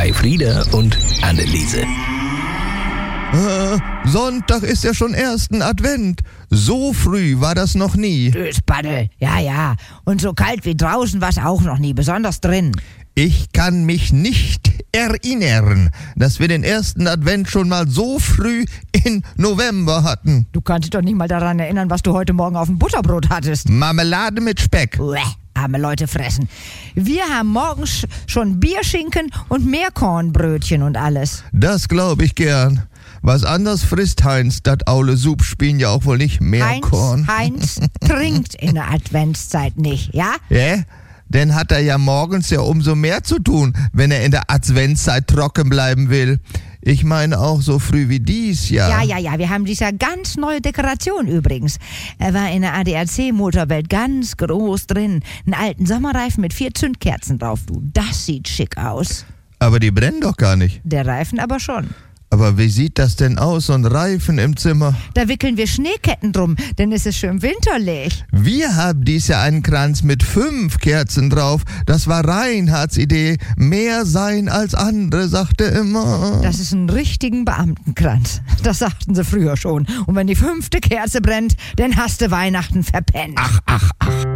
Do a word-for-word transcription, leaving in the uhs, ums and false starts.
bei Frieda und Anneliese. Äh, Sonntag ist ja schon ersten Advent. So früh war das noch nie. Dösbaddel, ja, ja. Und so kalt wie draußen war es auch noch nie, besonders drin. Ich kann mich nicht erinnern, dass wir den ersten Advent schon mal so früh in November hatten. Du kannst dich doch nicht mal daran erinnern, was du heute Morgen auf dem Butterbrot hattest. Marmelade mit Speck. Uäh, arme Leute fressen. Wir haben morgens schon Bierschinken und Meerkornbrötchen und alles. Das glaube ich gern. Was anders frisst Heinz, dat aule Sub spielen ja auch wohl nicht Meerkorn. Heinz, Heinz trinkt in der Adventszeit nicht, ja? Ja? Denn hat er ja morgens ja umso mehr zu tun, wenn er in der Adventszeit trocken bleiben will. Ich meine auch so früh wie dies Jahr. Ja, ja, ja, wir haben dieses Jahr ganz neue Dekoration übrigens. Er war in der A D A C-Motorwelt ganz groß drin. Einen alten Sommerreifen mit vier Zündkerzen drauf, du. Das sieht schick aus. Aber die brennen doch gar nicht. Der Reifen aber schon. Aber wie sieht das denn aus, so ein Reifen im Zimmer? Da wickeln wir Schneeketten drum, denn es ist schön winterlich. Wir haben dies Jahr einen Kranz mit fünf Kerzen drauf. Das war Reinhards Idee. Mehr sein als andere, sagte er immer. Das ist ein richtigen Beamtenkranz. Das sagten sie früher schon. Und wenn die fünfte Kerze brennt, dann hast du Weihnachten verpennt. Ach, ach, ach.